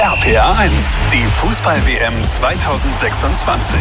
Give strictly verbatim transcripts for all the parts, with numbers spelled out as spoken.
R P R eins, die Fußball-W M zweitausendsechsundzwanzig.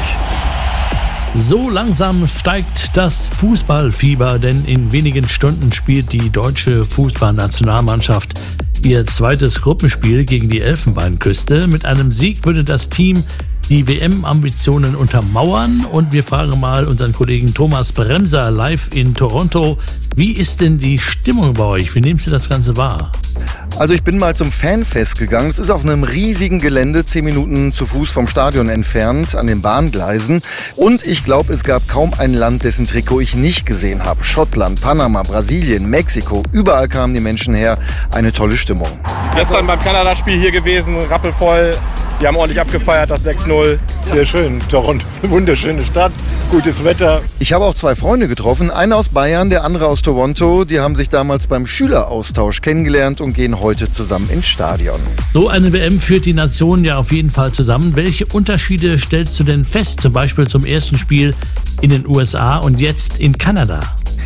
So langsam steigt das Fußballfieber, denn in wenigen Stunden spielt die deutsche Fußballnationalmannschaft ihr zweites Gruppenspiel gegen die Elfenbeinküste. Mit einem Sieg würde das Team die W M-Ambitionen untermauern, und wir fragen mal unseren Kollegen Thomas Bremser live in Toronto. Wie ist denn die Stimmung bei euch? Wie nehmt ihr das Ganze wahr? Also ich bin mal zum Fanfest gegangen. Es ist auf einem riesigen Gelände, zehn Minuten zu Fuß vom Stadion entfernt, an den Bahngleisen. Und ich glaube, es gab kaum ein Land, dessen Trikot ich nicht gesehen habe. Schottland, Panama, Brasilien, Mexiko, überall kamen die Menschen her. Eine tolle Stimmung. Gestern beim Kanada-Spiel hier gewesen, rappelvoll. Die haben ordentlich abgefeiert, das sechs null. Sehr schön. Toronto ist eine wunderschöne Stadt, gutes Wetter. Ich habe auch zwei Freunde getroffen, einer aus Bayern, der andere aus Toronto. Die haben sich damals beim Schüleraustausch kennengelernt und gehen heute zusammen ins Stadion. So eine W M führt die Nation ja auf jeden Fall zusammen. Welche Unterschiede stellst du denn fest, zum Beispiel zum ersten Spiel in den U S A und jetzt in Kanada?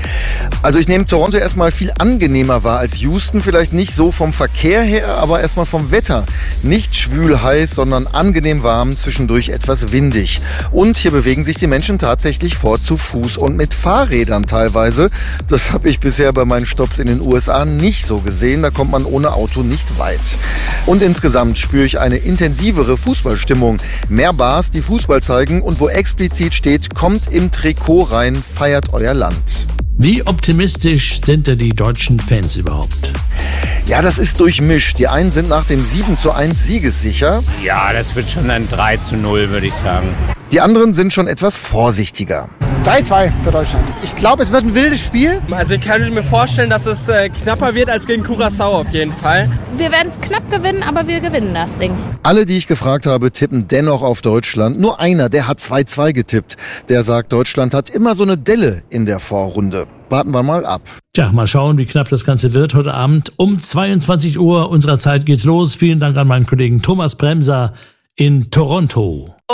Also ich nehme Toronto erstmal viel angenehmer wahr als Houston, vielleicht nicht so vom Verkehr her, aber erstmal vom Wetter. Nicht schwül heiß, sondern angenehm warm, zwischendurch etwas windig. Und hier bewegen sich die Menschen tatsächlich fort zu Fuß und mit Fahrrädern teilweise. Das habe ich bisher bei meinen Stopps in den U S A nicht so gesehen, da kommt man ohne Auto nicht weit. Und insgesamt spüre ich eine intensivere Fußballstimmung. Mehr Bars, die Fußball zeigen, und wo explizit steht, kommt im Trikot rein, feiert euer Land. Wie optimistisch sind denn die deutschen Fans überhaupt? Ja, das ist durchmischt. Die einen sind nach dem sieben zu eins siegessicher. Ja, das wird schon ein drei zu null, würde ich sagen. Die anderen sind schon etwas vorsichtiger. drei zwei für Deutschland. Ich glaube, es wird ein wildes Spiel. Also ich kann mir vorstellen, dass es äh, knapper wird als gegen Curaçao auf jeden Fall. Wir werden es knapp gewinnen, aber wir gewinnen das Ding. Alle, die ich gefragt habe, tippen dennoch auf Deutschland. Nur einer, der hat zwei zwei getippt. Der sagt, Deutschland hat immer so eine Delle in der Vorrunde. Warten wir mal ab. Tja, mal schauen, wie knapp das Ganze wird heute Abend. Um zweiundzwanzig Uhr unserer Zeit geht's los. Vielen Dank an meinen Kollegen Thomas Bremser in Toronto.